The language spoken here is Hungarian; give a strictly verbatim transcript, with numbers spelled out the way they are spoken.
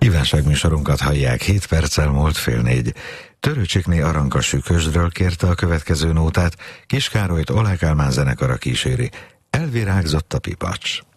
Kívánságműsorunkat hallják, hét perccel múlt fél négy. Törőcsikné Aranka Sükösdről kérte a következő nótát, Kis Károlyt Oleg Kálmán zenekara kíséri. Elvirágzott a pipacs.